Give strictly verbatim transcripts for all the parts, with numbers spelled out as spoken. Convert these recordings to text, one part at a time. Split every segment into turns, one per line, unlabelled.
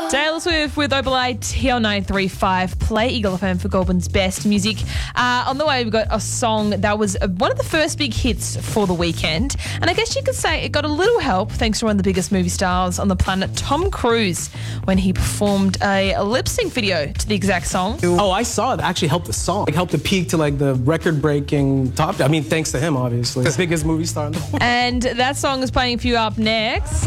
Taylor Swift with Oberlite here on nine three five. Play Eagle F M for Goulburn's best music. Uh, on the way, we've got a song that was one of the first big hits for the weekend. And I guess you could say it got a little help thanks to one of the biggest movie stars on the planet, Tom Cruise, when he performed a, a lip sync video to the exact song.
Oh, I saw it. Actually helped the song. It helped it peak to like the record-breaking top. I mean, thanks to him, obviously. The biggest movie star in the world.
And that song is playing for you up next.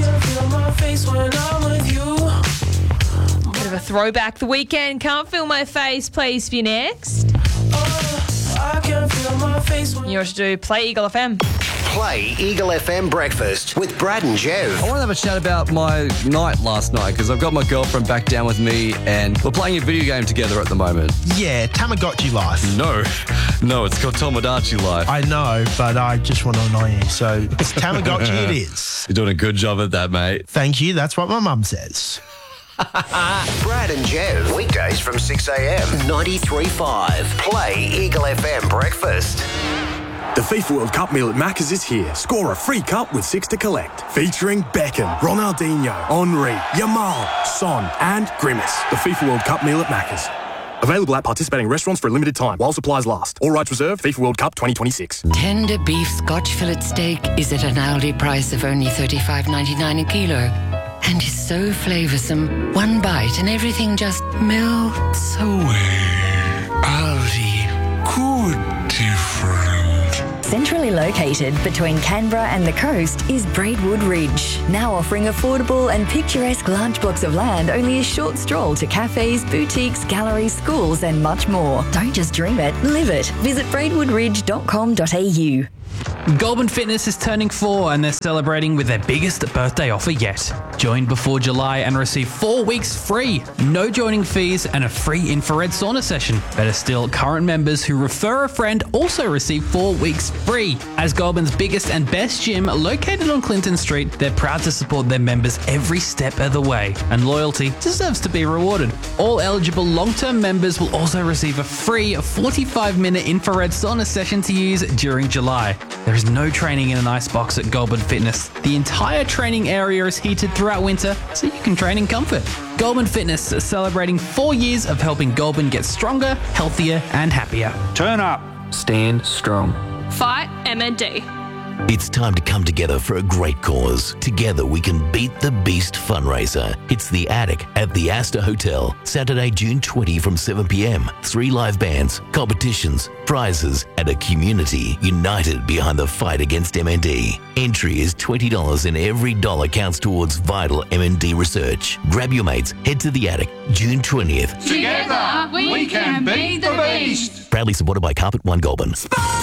Bit of a throwback. The Weekend, Can't Feel My Face, plays for you next. You ought to do Play Eagle F M.
Play Eagle F M Breakfast with Brad and Jev.
I want to have a chat about my night last night because I've got my girlfriend back down with me and we're playing a video game together at the moment.
Yeah, Tamagotchi Life.
No, no, it's called Tomodachi Life.
I know, but I just want to annoy you, so it's Tamagotchi it is.
You're doing a good job at that, mate.
Thank you, that's what my mum says.
Brad and Jev, weekdays from six a.m. ninety-three point five. Play Eagle F M Breakfast.
The FIFA World Cup meal at Macca's is here. Score a free cup with six to collect. Featuring Beckham, Ronaldinho, Henry, Yamal, Son and Grimace. The FIFA World Cup meal at Macca's. Available at participating restaurants for a limited time while supplies last. All rights reserved. FIFA World Cup twenty twenty-six.
Tender beef Scotch fillet steak is at an Aldi price of only thirty-five ninety-nine a kilo. And is so flavoursome. One bite and everything just melts away. Aldi. Good different.
Centrally located between Canberra and the coast is Braidwood Ridge, now offering affordable and picturesque large blocks of land only a short stroll to cafes, boutiques, galleries, schools and much more. Don't just dream it, live it. Visit braidwood ridge dot com dot a u.
Goulburn Fitness is turning four and they're celebrating with their biggest birthday offer yet. Join before July and receive four weeks free, no joining fees and a free infrared sauna session. Better still, current members who refer a friend also receive four weeks free. As Goulburn's biggest and best gym located on Clinton Street, they're proud to support their members every step of the way, and loyalty deserves to be rewarded. All eligible long-term members will also receive a free forty-five minute infrared sauna session to use during July. There is no training in an icebox at Goulburn Fitness. The entire training area is heated throughout winter, so you can train in comfort. Goulburn Fitness is celebrating four years of helping Goulburn get stronger, healthier, and happier.
Turn up. Stand strong.
Fight M N D.
It's time to come together for a great cause. Together we can beat the Beast fundraiser. It's The Attic at the Astor Hotel, Saturday, June twentieth from seven p.m. Three live bands, competitions, prizes, and a community united behind the fight against M N D. Entry is twenty dollars and every dollar counts towards vital M N D research. Grab your mates, head to The Attic, June twentieth.
Together we can beat the Beast.
Proudly supported by Carpet One Goulburn.